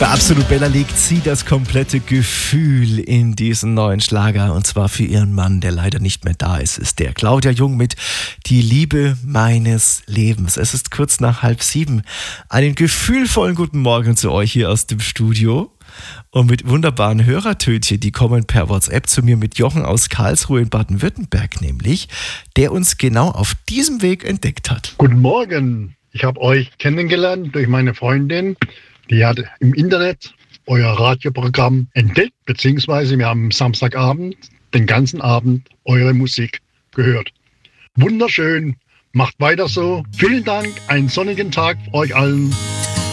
Bei Absolut Bella legt sie das komplette Gefühl in diesen neuen Schlager, und zwar für ihren Mann, der leider nicht mehr da ist, ist der Claudia Jung mit Die Liebe meines Lebens. Es ist kurz nach 6:30. Einen gefühlvollen guten Morgen zu euch hier aus dem Studio. Und mit wunderbaren Hörertönchen, die kommen per WhatsApp zu mir mit Jochen aus Karlsruhe in Baden-Württemberg nämlich, der uns genau auf diesem Weg entdeckt hat. Guten Morgen, ich habe euch kennengelernt durch meine Freundin, die hat im Internet euer Radioprogramm entdeckt, beziehungsweise wir haben Samstagabend den ganzen Abend eure Musik gehört. Wunderschön, macht weiter so. Vielen Dank, einen sonnigen Tag euch allen.